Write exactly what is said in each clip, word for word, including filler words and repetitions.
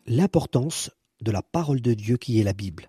l'importance de la parole de Dieu qui est la Bible.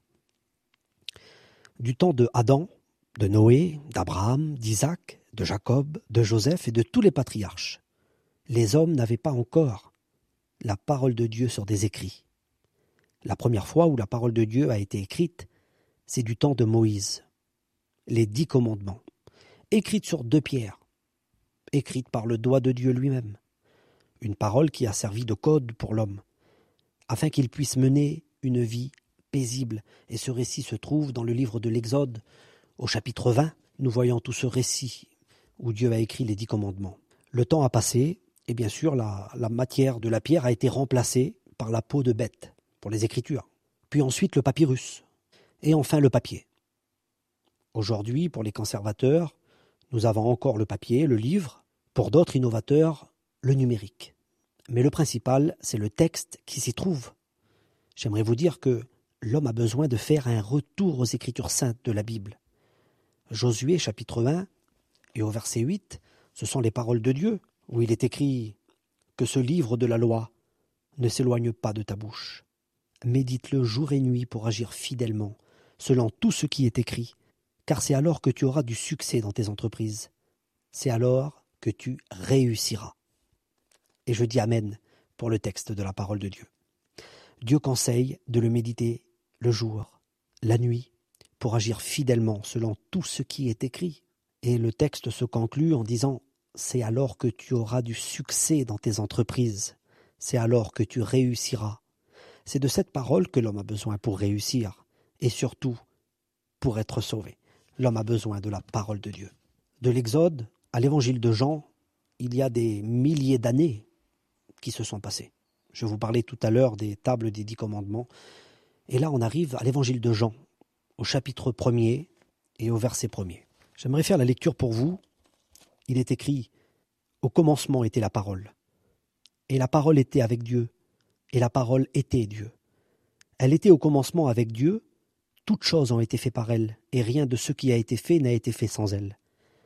Du temps de Adam, de Noé, d'Abraham, d'Isaac, de Jacob, de Joseph et de tous les patriarches, les hommes n'avaient pas encore la parole de Dieu sur des écrits. La première fois où la parole de Dieu a été écrite, c'est du temps de Moïse. Les dix commandements, écrites sur deux pierres, écrites par le doigt de Dieu lui-même. Une parole qui a servi de code pour l'homme, afin qu'il puisse mener une vie paisible. Et ce récit se trouve dans le livre de l'Exode, au chapitre vingt. Nous voyons tout ce récit où Dieu a écrit les dix commandements. Le temps a passé, et bien sûr la, la matière de la pierre a été remplacée par la peau de bête pour les écritures. Puis ensuite le papyrus, et enfin le papier. Aujourd'hui, pour les conservateurs, nous avons encore le papier, le livre, pour d'autres innovateurs, le numérique. Mais le principal, c'est le texte qui s'y trouve. J'aimerais vous dire que l'homme a besoin de faire un retour aux Écritures saintes de la Bible. Josué, chapitre un, et au verset huit, ce sont les paroles de Dieu, où il est écrit « Que ce livre de la loi ne s'éloigne pas de ta bouche. Médite-le jour et nuit pour agir fidèlement, selon tout ce qui est écrit, car c'est alors que tu auras du succès dans tes entreprises. C'est alors que tu réussiras. » Et je dis Amen pour le texte de la parole de Dieu. Dieu conseille de le méditer le jour, la nuit, pour agir fidèlement selon tout ce qui est écrit. Et le texte se conclut en disant « C'est alors que tu auras du succès dans tes entreprises. C'est alors que tu réussiras. » C'est de cette parole que l'homme a besoin pour réussir et surtout pour être sauvé. L'homme a besoin de la parole de Dieu. De l'Exode à l'évangile de Jean, il y a des milliers d'années qui se sont passées. Je vous parlais tout à l'heure des tables des dix commandements. Et là, on arrive à l'évangile de Jean, au chapitre premier et au verset premier. J'aimerais faire la lecture pour vous. Il est écrit « Au commencement était la parole. Et la parole était avec Dieu. Et la parole était Dieu. Elle était au commencement avec Dieu. Toutes choses ont été faites par elle, et rien de ce qui a été fait n'a été fait sans elle.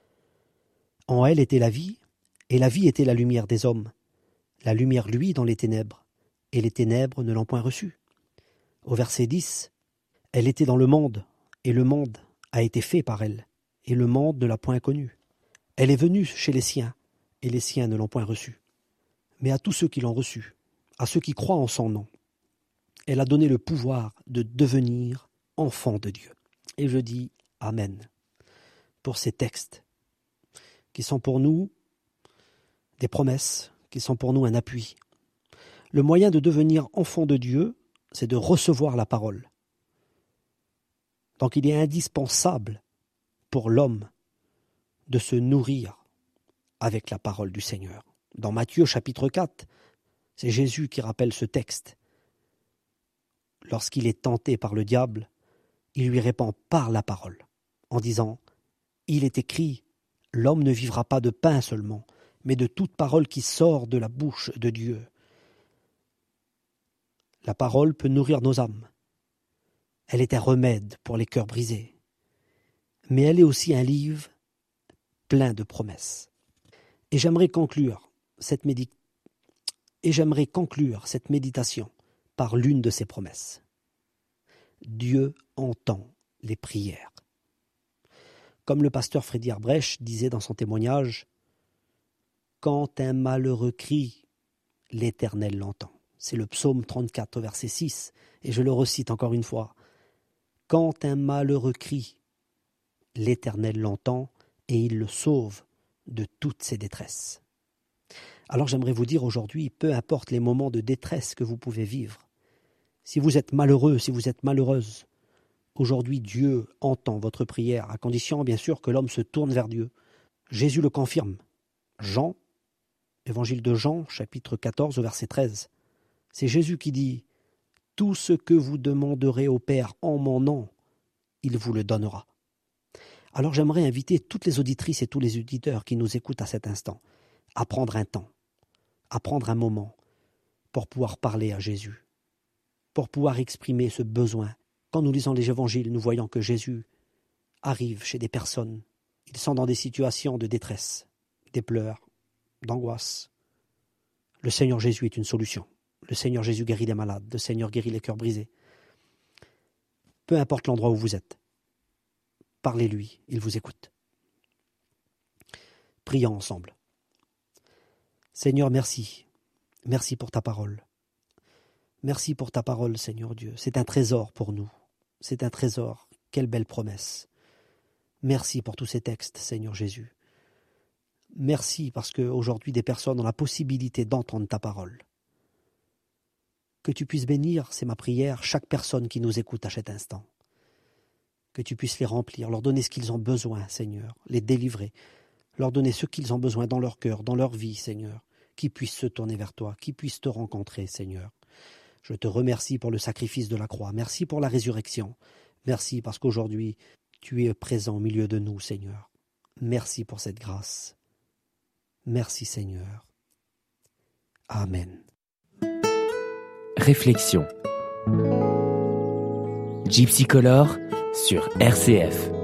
En elle était la vie, et la vie était la lumière des hommes. La lumière luit dans les ténèbres, et les ténèbres ne l'ont point reçue. » Au verset dix, « Elle était dans le monde, et le monde a été fait par elle, et le monde ne l'a point connue. Elle est venue chez les siens, et les siens ne l'ont point reçue. Mais à tous ceux qui l'ont reçue, à ceux qui croient en son nom, elle a donné le pouvoir de devenir enfants de Dieu. » Et je dis Amen pour ces textes qui sont pour nous des promesses, qui sont pour nous un appui. Le moyen de devenir enfant de Dieu, c'est de recevoir la parole. Donc il est indispensable pour l'homme de se nourrir avec la parole du Seigneur. Dans Matthieu chapitre quatre, c'est Jésus qui rappelle ce texte. Lorsqu'il est tenté par le diable, il lui répond par la parole, en disant « Il est écrit, l'homme ne vivra pas de pain seulement, mais de toute parole qui sort de la bouche de Dieu. » La parole peut nourrir nos âmes. Elle est un remède pour les cœurs brisés. Mais elle est aussi un livre plein de promesses. Et j'aimerais conclure cette, médi... Et j'aimerais conclure cette méditation par l'une de ces promesses. Dieu entend les prières. Comme le pasteur Freddy Arbrecht disait dans son témoignage, « Quand un malheureux crie, l'Éternel l'entend. » C'est le psaume trente-quatre, verset six, et je le recite encore une fois. « Quand un malheureux crie, l'Éternel l'entend et il le sauve de toutes ses détresses. » Alors j'aimerais vous dire aujourd'hui, peu importe les moments de détresse que vous pouvez vivre, si vous êtes malheureux, si vous êtes malheureuse, aujourd'hui Dieu entend votre prière, à condition bien sûr que l'homme se tourne vers Dieu. Jésus le confirme. Jean, évangile de Jean, chapitre quatorze, verset treize. C'est Jésus qui dit « Tout ce que vous demanderez au Père en mon nom, il vous le donnera. » Alors j'aimerais inviter toutes les auditrices et tous les auditeurs qui nous écoutent à cet instant à prendre un temps, à prendre un moment pour pouvoir parler à Jésus, pour pouvoir exprimer ce besoin. Quand nous lisons les évangiles, nous voyons que Jésus arrive chez des personnes. Ils sont dans des situations de détresse, des pleurs, d'angoisse. Le Seigneur Jésus est une solution. Le Seigneur Jésus guérit les malades, le Seigneur guérit les cœurs brisés. Peu importe l'endroit où vous êtes, parlez-lui, il vous écoute. Prions ensemble. Seigneur, merci. Merci pour ta parole. Merci pour ta parole, Seigneur Dieu. C'est un trésor pour nous. C'est un trésor. Quelle belle promesse. Merci pour tous ces textes, Seigneur Jésus. Merci parce qu'aujourd'hui, des personnes ont la possibilité d'entendre ta parole. Que tu puisses bénir, c'est ma prière, chaque personne qui nous écoute à cet instant. Que tu puisses les remplir, leur donner ce qu'ils ont besoin, Seigneur, les délivrer, leur donner ce qu'ils ont besoin dans leur cœur, dans leur vie, Seigneur, qu'ils puissent se tourner vers toi, qu'ils puissent te rencontrer, Seigneur. Je te remercie pour le sacrifice de la croix, merci pour la résurrection, merci parce qu'aujourd'hui, tu es présent au milieu de nous, Seigneur. Merci pour cette grâce. Merci, Seigneur. Amen. Réflexion. Gypsy Color sur R C F.